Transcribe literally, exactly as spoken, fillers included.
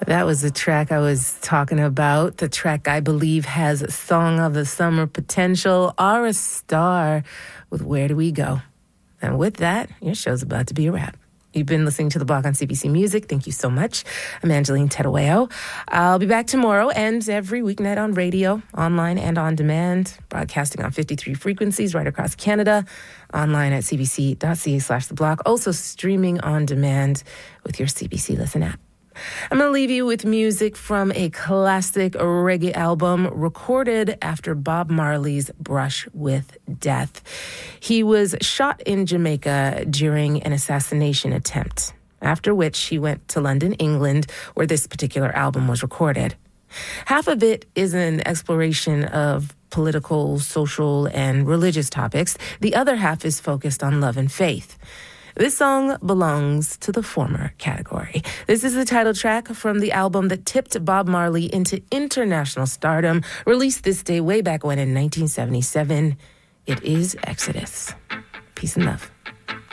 That was the track I was talking about, the track I believe has Song of the Summer potential, Ara Starr with Where Do We Go? And with that, your show's about to be a wrap. You've been listening to The Block on C B C Music. Thank you so much. I'm Angeline Tedaweo. I'll be back tomorrow and every weeknight on radio, online and on demand, broadcasting on fifty-three frequencies right across Canada, online at cbc.ca slash The Block, also streaming on demand with your C B C Listen app. I'm going to leave you with music from a classic reggae album recorded after Bob Marley's brush with death. He was shot in Jamaica during an assassination attempt, after which he went to London, England, where this particular album was recorded. Half of it is an exploration of political, social, and religious topics. The other half is focused on love and faith. This song belongs to the former category. This is the title track from the album that tipped Bob Marley into international stardom, released this day way back when in nineteen seventy-seven. It is Exodus. Peace and love.